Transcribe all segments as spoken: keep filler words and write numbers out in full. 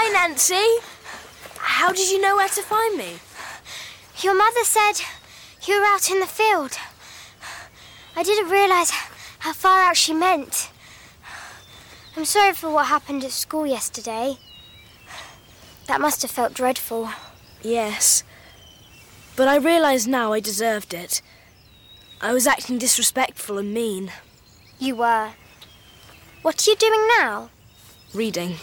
Hi, Nancy. How did you know where to find me? Your mother said you were out in the field. I didn't realise how far out she meant. I'm sorry for what happened at school yesterday. That must have felt dreadful. Yes. But I realise now I deserved it. I was acting disrespectful and mean. You were. What are you doing now? Reading.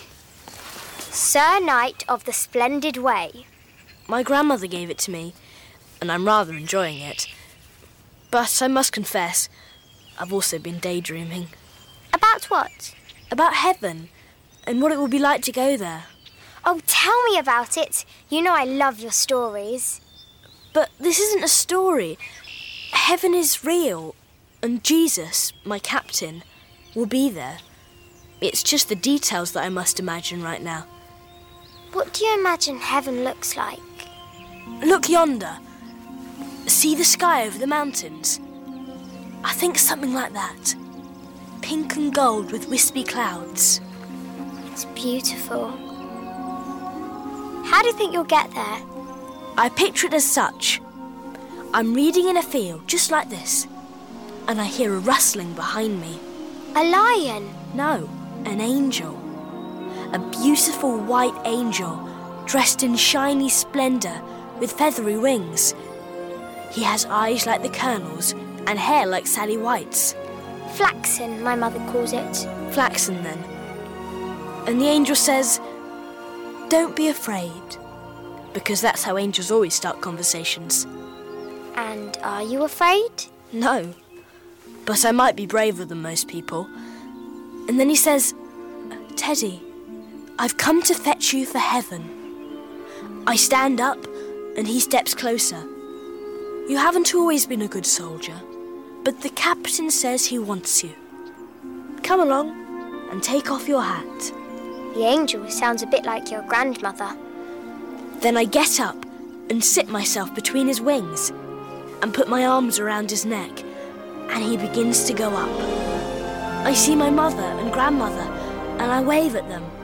Sir Knight of the Splendid Way. My grandmother gave it to me, and I'm rather enjoying it. But I must confess, I've also been daydreaming. About what? About heaven, and what it will be like to go there. Oh, tell me about it. You know I love your stories. But this isn't a story. Heaven is real, and Jesus, my captain, will be there. It's just the details that I must imagine right now. What do you imagine heaven looks like? Look yonder. See the sky over the mountains? I think something like that. Pink and gold with wispy clouds. It's beautiful. How do you think you'll get there? I picture it as such. I'm reading in a field just like this, and I hear a rustling behind me. A lion? No, an angel. A beautiful white angel, dressed in shiny splendour with feathery wings. He has eyes like the Colonel's and hair like Sally White's. Flaxen, my mother calls it. Flaxen, then. And the angel says, "Don't be afraid," because that's how angels always start conversations. And are you afraid? No, but I might be braver than most people. And then he says, "Teddy, I've come to fetch you for heaven." I stand up, and he steps closer. "You haven't always been a good soldier, but the captain says he wants you. Come along and take off your hat." The angel sounds a bit like your grandmother. Then I get up and sit myself between his wings and put my arms around his neck, and he begins to go up. I see my mother and grandmother, and I wave at them.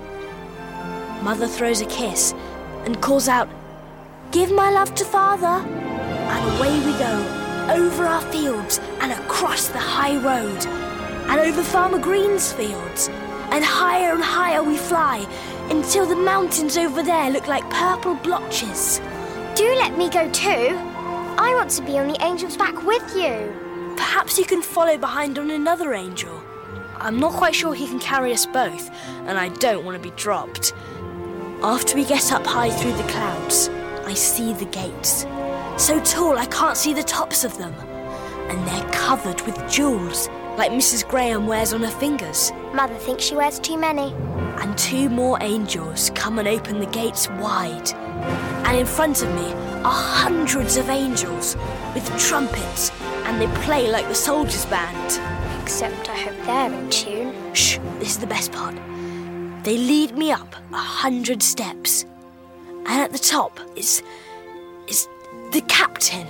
Mother throws a kiss and calls out, "Give my love to Father," and away we go, over our fields and across the high road, and over Farmer Green's fields, and higher and higher we fly, until the mountains over there look like purple blotches. Do let me go too. I want to be on the angel's back with you. Perhaps you can follow behind on another angel. I'm not quite sure he can carry us both, and I don't want to be dropped. After we get up high through the clouds, I see the gates. So tall I can't see the tops of them. And they're covered with jewels, like Missus Graham wears on her fingers. Mother thinks she wears too many. And two more angels come and open the gates wide. And in front of me are hundreds of angels with trumpets, and they play like the soldiers' band. Except I hope they're in tune. Shh, this is the best part. They lead me up a hundred steps. And at the top is... is the captain.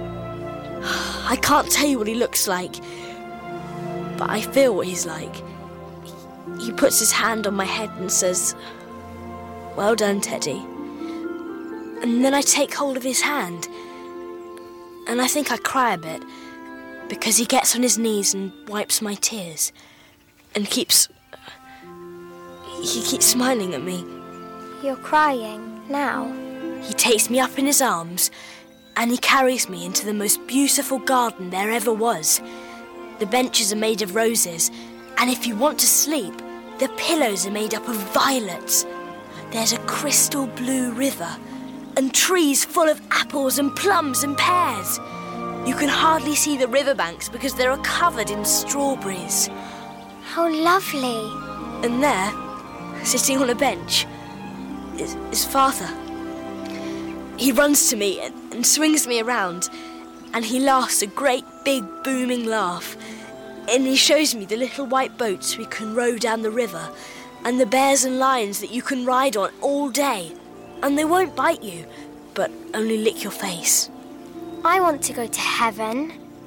I can't tell you what he looks like, but I feel what he's like. He puts his hand on my head and says, "Well done, Teddy." And then I take hold of his hand, and I think I cry a bit, because he gets on his knees and wipes my tears, and keeps... he keeps smiling at me. You're crying now? He takes me up in his arms, and he carries me into the most beautiful garden there ever was. The benches are made of roses, and if you want to sleep, the pillows are made up of violets. There's a crystal blue river, and trees full of apples and plums and pears. You can hardly see the riverbanks because they are covered in strawberries. How lovely. And there, sitting on a bench, is, is Father. He runs to me and, and swings me around, and he laughs a great big booming laugh. And he shows me the little white boats we can row down the river, and the bears and lions that you can ride on all day. And they won't bite you, but only lick your face. I want to go to heaven.